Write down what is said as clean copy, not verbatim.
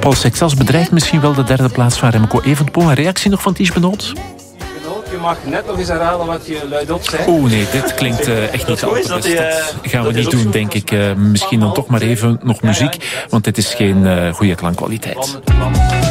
Paul Sexas bedreigt misschien wel de derde plaats van Remco Evenepoel. Een reactie nog van Ties Benoot? Je mag net nog eens herhalen wat je luidop zei. Oeh, nee, dit klinkt echt niet al te best. Dat gaan we niet doen, denk ik. Misschien dan toch maar even nog muziek, want dit is geen goede klankkwaliteit.